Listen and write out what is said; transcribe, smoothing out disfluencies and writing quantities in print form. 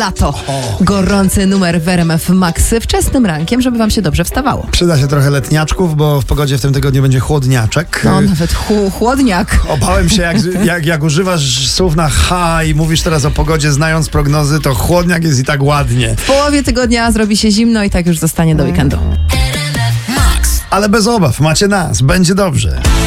Tato. Gorący numer w RMF Max wczesnym rankiem, żeby wam się dobrze wstawało. Przyda się trochę letniaczków, bo w pogodzie w tym tygodniu będzie chłodniaczek. No, nawet chłodniak. Obałem się, jak używasz słów na H i mówisz teraz o pogodzie, znając prognozy, to chłodniak jest i tak ładnie. W połowie tygodnia zrobi się zimno i tak już zostanie do weekendu. Ale bez obaw, macie nas, będzie dobrze.